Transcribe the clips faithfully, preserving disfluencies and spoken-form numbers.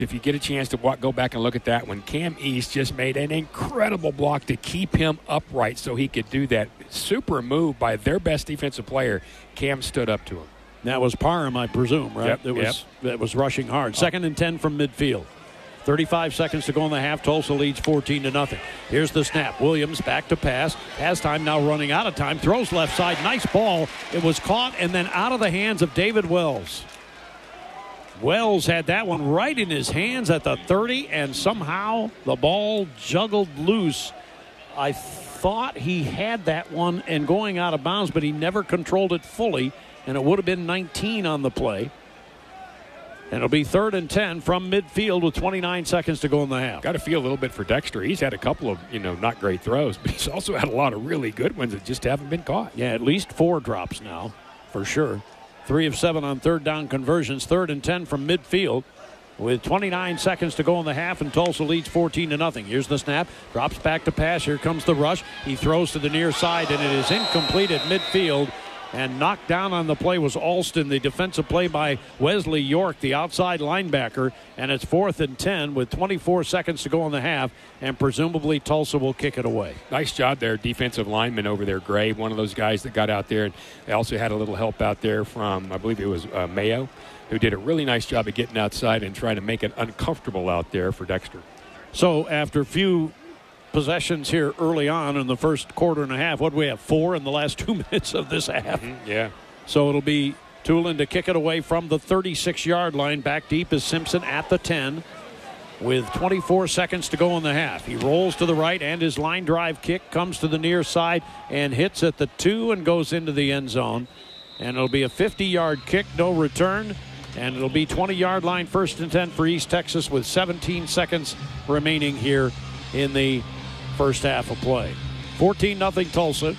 If you get a chance to walk, go back and look at that one, Cam East just made an incredible block to keep him upright so he could do that. Super move by their best defensive player. Cam stood up to him. That was Parham, I presume, right? Yep, that was yep. that was rushing hard. Second and ten from midfield. thirty-five seconds to go in the half. Tulsa leads fourteen to nothing. Here's the snap. Williams back to pass. Has time, now running out of time. Throws left side. Nice ball. It was caught and then out of the hands of David Wells. Wells had that one right in his hands at the thirty, and somehow the ball juggled loose. I thought he had that one and going out of bounds, but he never controlled it fully, and it would have been nineteen on the play. And it'll be third and ten from midfield with twenty-nine seconds to go in the half. Got to feel a little bit for Dexter. He's had a couple of, you know, not great throws, but he's also had a lot of really good ones that just haven't been caught. Yeah, at least four drops now, for sure. Three of seven on third down conversions. Third and ten from midfield with twenty-nine seconds to go in the half, and Tulsa leads fourteen to nothing. Here's the snap. Drops back to pass. Here comes the rush. He throws to the near side, and it is incomplete at midfield. And knocked down on the play was Alston, the defensive play by Wesley York, the outside linebacker. And it's fourth and ten with twenty-four seconds to go in the half, and presumably Tulsa will kick it away. Nice job there, defensive lineman over there, Gray, one of those guys that got out there. And they also had a little help out there from, I believe it was uh, Mayo, who did a really nice job of getting outside and trying to make it uncomfortable out there for Dexter. So after a few possessions here early on in the first quarter and a half, what do we have, four in the last two minutes of this half? Mm-hmm, yeah. So it'll be Tulin to kick it away from the thirty-six yard line. Back deep is Simpson at the ten with twenty-four seconds to go in the half. He rolls to the right, and his line drive kick comes to the near side and hits at the two and goes into the end zone. And it'll be a fifty yard kick, no return. And it'll be twenty yard line, first and ten for East Texas with seventeen seconds remaining here in the first half of play. fourteen nothing Tulsa.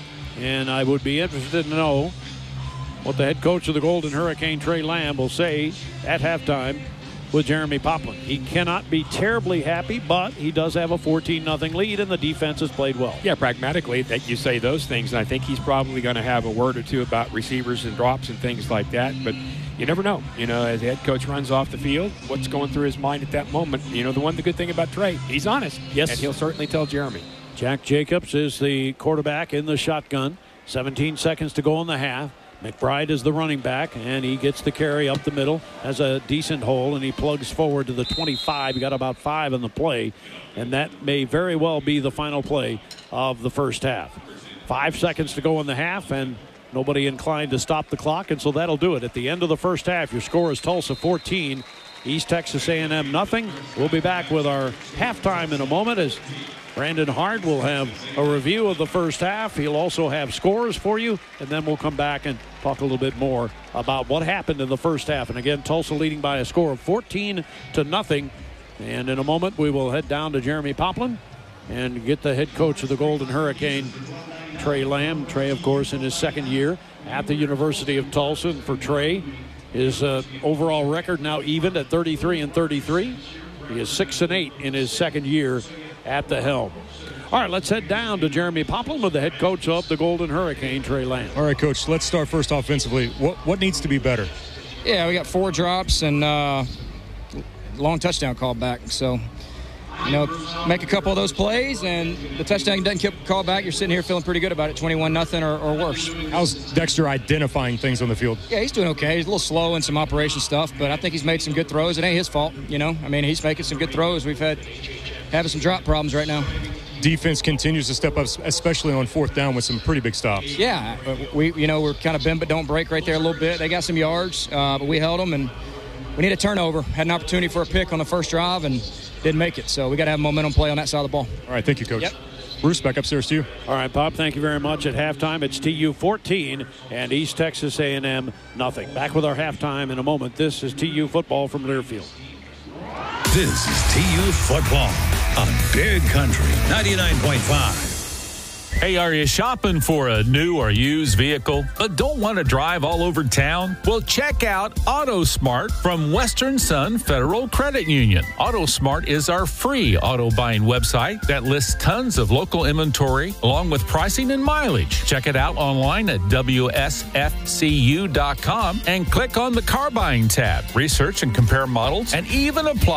And I would be interested to know what the head coach of the Golden Hurricane, Trey Lamb, will say at halftime with Jeremy Poplin. He cannot be terribly happy, but he does have a fourteen nothing lead, and the defense has played well. Yeah, pragmatically, that you say those things, and I think he's probably going to have a word or two about receivers and drops and things like that, but you never know. You know, as the head coach runs off the field, what's going through his mind at that moment. You know, the one the good thing about Trey, he's honest. Yes. And he'll certainly tell Jeremy. Jack Jacobs is the quarterback in the shotgun. seventeen seconds to go in the half. McBride is the running back, and he gets the carry up the middle, has a decent hole, and he plugs forward to the twenty-five. He got about five in the play, and that may very well be the final play of the first half. Five seconds to go in the half, and nobody inclined to stop the clock, and so that'll do it. At the end of the first half, your score is Tulsa fourteen, East Texas A and M nothing. We'll be back with our halftime in a moment as Brandon Hart will have a review of the first half. He'll also have scores for you, and then we'll come back and talk a little bit more about what happened in the first half. And again, Tulsa leading by a score of fourteen to nothing. And in a moment, we will head down to Jeremy Poplin and get the head coach of the Golden Hurricane, Trey Lamb. Trey, of course, in his second year at the University of Tulsa. And for Trey, his uh, overall record now evened at thirty-three and thirty-three. He is six and eight in his second year at the helm. All right, let's head down to Jeremy Poplin with the head coach of the Golden Hurricane, Trey Lamb. All right, Coach, let's start first offensively. What what needs to be better? Yeah, we got four drops and uh, long touchdown call back. So, you know, make a couple of those plays, and the touchdown doesn't get called back. You're sitting here feeling pretty good about it, twenty-one nothing or, or worse. How's Dexter identifying things on the field? Yeah, he's doing okay. He's a little slow in some operation stuff, but I think he's made some good throws. It ain't his fault, you know. I mean, he's making some good throws. We've had having some drop problems right now. Defense continues to step up, especially on fourth down with some pretty big stops. Yeah, we you know we're kind of bend but don't break right there a little bit. They got some yards, uh, but we held them, and we need a turnover. Had an opportunity for a pick on the first drive and didn't make it. So we got to have momentum play on that side of the ball. All right, thank you, Coach. Yep. Bruce, back upstairs to you. All right, Bob, thank you very much. At halftime, it's T U fourteen and East Texas A and M nothing. Back with our halftime in a moment. This is T U football from Learfield. This is T U football on Big Country ninety-nine point five. Hey, are you shopping for a new or used vehicle but don't want to drive all over town? Well, check out AutoSmart from Western Sun Federal Credit Union. AutoSmart is our free auto buying website that lists tons of local inventory along with pricing and mileage. Check it out online at W S F C U dot com and click on the car buying tab. Research and compare models and even apply